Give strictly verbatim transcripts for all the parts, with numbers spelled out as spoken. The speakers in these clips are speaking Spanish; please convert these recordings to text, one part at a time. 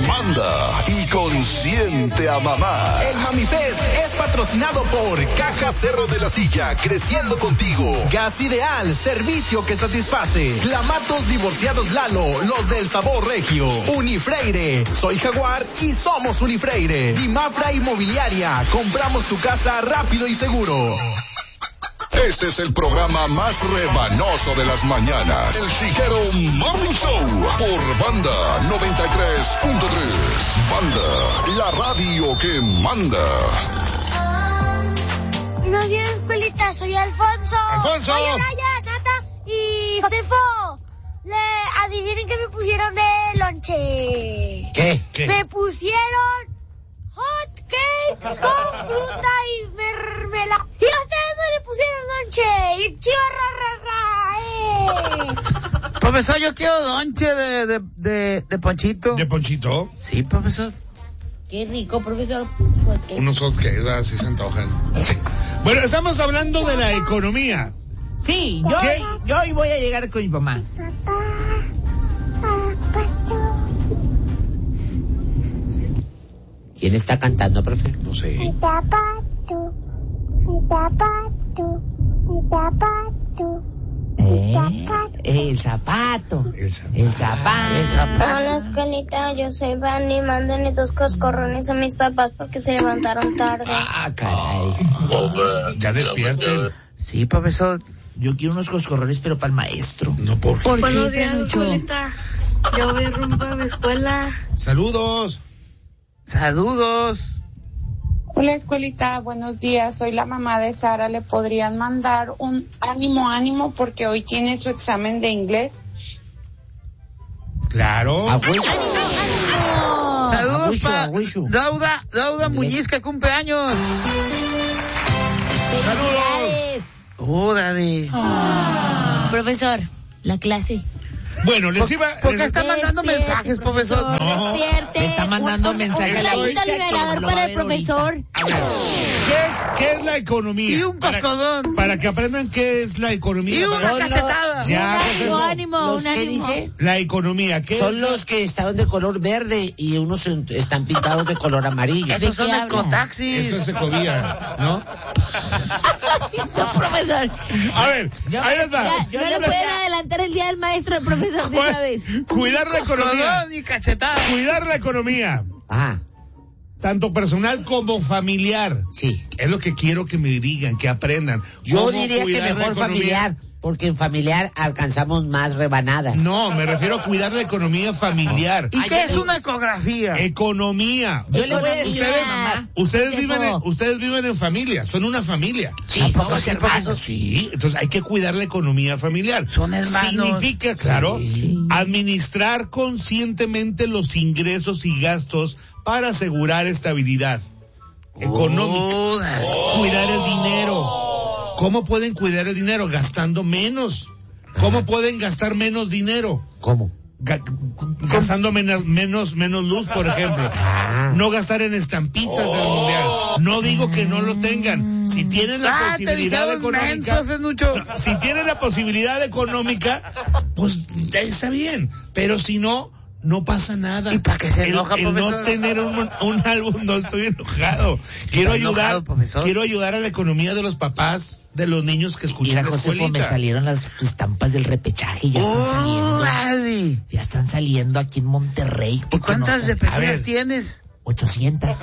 manda y consiente a mamá. El Mami Fest es patrocinado por Caja Cerro de la Silla, creciendo contigo. Gas Ideal, servicio que satisface. Clamatos Divorciados Lalo, los del sabor regio. Unifreire, soy Jaguar y somos Unifreire. Dimafra Inmobiliaria, compramos tu casa rápido y seguro. Este es el programa más rebanoso de las mañanas. El Chijero Morning Show por Banda noventa y tres punto tres. Banda, la radio que manda. Buenos días, escuelita. Soy Alfonso. Alfonso. Soy Anaya, Nata y Josefo. Le adivinen qué me pusieron de lonche. ¿Qué? ¿Qué? Me pusieron hot cakes con fruta y mermelada. Y a ustedes no le pusieron lonche. Y chiva, ra, ra, ra, eh. Profesor, yo quiero lonche de, de, de, de Ponchito. ¿De Ponchito? Sí, profesor. Qué rico, profesor. Unos hotcakes, así se antojan. Sí. Bueno, estamos hablando de la economía. Sí, yo, ¿Qué? yo hoy voy a llegar con mi mamá. ¿Quién está cantando, profe? No sé. Mi zapato, mi zapato, mi zapato, mi zapato. El zapato. El zapato. El zapato. El zapato. Hola, escuelita, yo soy Brandy. Mándenle dos coscorrones a mis papás porque se levantaron tarde. Ah, caray. Ya despierten. Sí, profesor. Yo quiero unos coscorrones, pero para el maestro. No, ¿por qué? Buenos días, escuelita. Yo voy rumbo a mi escuela. Saludos. Saludos. Hola, escuelita, buenos días. Soy la mamá de Sara. ¿Le podrían mandar un ánimo, ánimo, porque hoy tiene su examen de inglés? Claro. Abuelo. Saludos Abuelo, para abuelo. Dauda, Dauda Muñiz, que cumple años. Saludos. Órale. Profesor, la clase. Bueno, les iba... ¿Por qué les- está mandando Despierte, mensajes, profesor? No. Despierte. Le está mandando Un- mensajes Un a la rayito audiencia liberador que lo para va a el ver profesor. A ver, ¿qué es, qué es la economía? Y un para, coscorrón. para que aprendan qué es la economía. Y una Para- cachetada. Ya, Un Josefo. ánimo, ¿Los un qué ánimo. dice? La economía, ¿qué Son es? los que estaban de color verde y unos en- están pintados de color amarillo. Esos son qué habla? ecotaxis. Eso es ecovía, ¿no? No, profesor. A ver, ahí les va. Ya, no le pueden adelantar el día del maestro al profesor de una vez. Cuidar la economía. Coscorrón y cachetada. Cuidar la economía. Ajá, Tanto personal como familiar. sí. Es lo que quiero que me digan, que aprendan. Yo ¿Cómo diría que cuidar la mejor economía? familiar, porque en familiar alcanzamos más rebanadas. No, me refiero a cuidar la economía familiar. ¿Y qué es una ecografía? Economía. Yo le voy a decir Ustedes, a mamá. ustedes Josefo. viven en, ustedes viven en familia, son una familia. Sí, ¿Tampoco somos sí, hermanos. profesor? Sí, entonces hay que cuidar la economía familiar. Son hermanos. Significa, claro, Sí. administrar conscientemente los ingresos y gastos para asegurar estabilidad económica. Órale. Cuidar el dinero. ¿Cómo pueden cuidar el dinero? Gastando menos. ¿Cómo pueden gastar menos dinero? ¿Cómo? Ga- gastando menos, menos, menos luz, por ejemplo. Ah. No gastar en estampitas del mundial. No digo que no lo tengan. Si tienen la Ah, te posibilidad dijeron económica, menso, Fenucho. no, si tienen la posibilidad económica, pues ya está bien. Pero si no, no pasa nada. ¿Y para qué se El- enoja, el no profesor? tener un, un álbum, no estoy enojado. Quiero ¿Está ayudar, enojado, profesor? quiero ayudar a la economía de los papás, de los niños que escuchan Mira, la Josefo, me escuelita. salieron las estampas del repechaje, ya están saliendo. Órale. Ya están saliendo aquí en Monterrey. ¿Y porque cuántas no- A repetidas ver. tienes? ochocientas.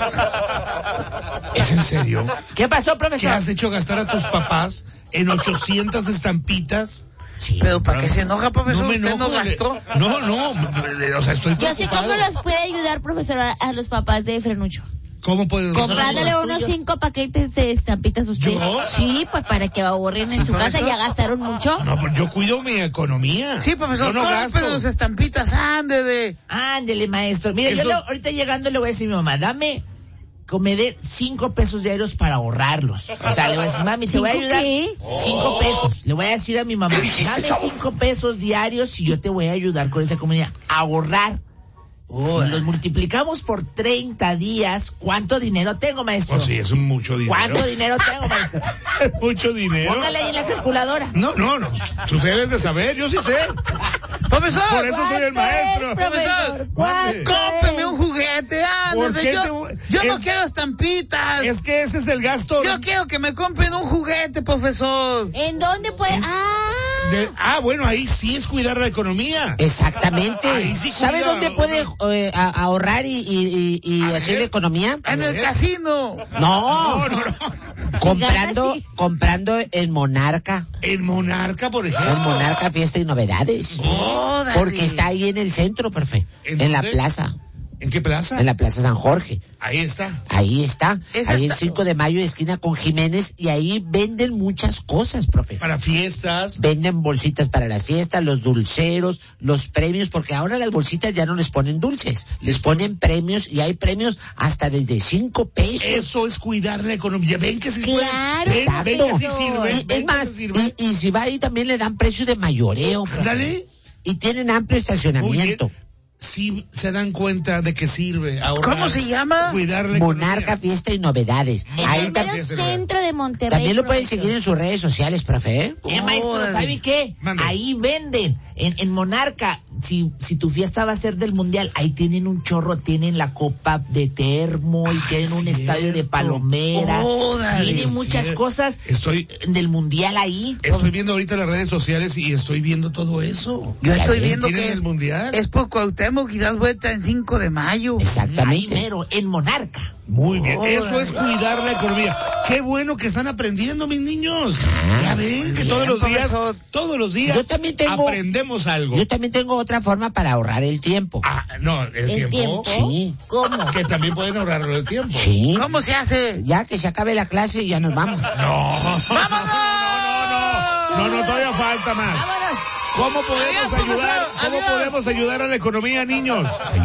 ¿Es en serio? ¿Qué pasó, ¿Qué profesor? has hecho gastar a tus papás en ochocientas estampitas? Sí. Pero ¿para qué se enoja, profesor? No me ¿Usted enojo. no le- gastó? No, no, o sea, estoy Yo sé preocupado. cómo los puede ayudar, profesor, a, a los papás de Frenucho. ¿Cómo puedes? Comprándole unos cinco paquetes de estampitas a usted. ¿Yo? Sí, pues para que ahorren en Sí, su por casa. eso. Ya gastaron mucho. No, pues yo cuido mi economía. Sí, profesor, Yo no gasto. cómprele los estampitas, ande de... Ándele, maestro. Mire, Eso- yo le- ahorita llegando le voy a decir a mi mamá, dame, que me dé cinco pesos diarios para ahorrarlos. O sea, le voy a decir, mami, te voy a ¿Cinco ayudar. qué? Cinco pesos. Le voy a decir a mi mamá, dame cinco pesos diarios y yo te voy a ayudar con esa comunidad a ahorrar. Si los multiplicamos por treinta días, ¿cuánto dinero tengo, maestro? Oh, sí, es un mucho dinero. ¿Cuánto dinero tengo, maestro? Es mucho dinero. Póngale ahí en la calculadora. No, no, no. Tú debes de saber, yo sí sé. Profesor, Por eso soy el maestro. profesor, Mande. cómpreme un juguete Ándale, qué yo, te- yo no es- quiero estampitas. Es que ese es el gasto. Yo quiero que me compren un juguete, profesor. ¿En dónde puede? Ah, de- ah, bueno, ahí sí es cuidar la economía. Exactamente. Ahí sí ¿Sabe cuida dónde puede eh, a- ahorrar y, y, y, y A hacer ver. economía? En el casino. No, No, no, no. comprando, Gracias. comprando en Monarca, En Monarca, por en ejemplo. Monarca Fiesta y Novedades. Órale. Porque está ahí en el centro, profe. ¿En En la dónde? plaza. ¿En qué plaza? En la Plaza San Jorge. Ahí está. Ahí está. Esa Ahí el está- cinco de mayo, esquina con Jiménez. Y ahí venden muchas cosas, profe. Para fiestas. Venden bolsitas para las fiestas, los dulceros, los premios, porque ahora las bolsitas ya no les ponen dulces, les ponen premios y hay premios hasta desde cinco pesos. Eso es cuidar la economía. Ven que sí Claro, puede. Ven, ven que sí exacto. sirve. Y- Ven es que más, sí sirve. y, y si va ahí también le dan precio de mayoreo, profe. Ándale. Y tienen amplio estacionamiento. Muy bien. Sí se dan cuenta de que sirve ahorrar. ¿Cómo se llama? Cuidar la Monarca economía. Fiesta y Novedades. el Ahí mero también, centro de Monterrey. también lo pueden profesor. seguir en sus redes sociales, profe, ¿eh? Oh, Eh, maestro, Órale. ¿sabe qué? Mande. Ahí venden, en, en Monarca, si, si tu fiesta va a ser del Mundial, ahí tienen un chorro, tienen la copa de termo y Ah, tienen un cierto. estadio de palomera, Órale, tienen muchas cierto. cosas Estoy, del Mundial ahí. estoy viendo ahorita las redes sociales y estoy viendo todo eso. Yo estoy ven, viendo ¿tienen que el es, mundial? es por Cuauhtémoc y das vuelta en cinco de mayo. Ahí Exactamente. mero, en Monarca. Muy bien, Órale. eso es cuidar la economía. Qué bueno que están aprendiendo, mis niños. Ya ven que bien, todos los días, profesor. todos los días Yo también tengo- aprendemos algo. Yo también tengo otra forma para ahorrar el tiempo. Ah, no, el, ¿El tiempo. tiempo? Sí. ¿Cómo? Que también pueden ahorrarlo el tiempo. Sí. ¿Cómo se hace? Ya que se acabe la clase y ya nos vamos. No. ¡Vámonos! No, no, no. No, no, todavía falta más. ¡Vámonos! ¿Cómo podemos Adiós, ayudar? profesor. ¿Cómo Adiós. podemos ayudar a la economía, niños?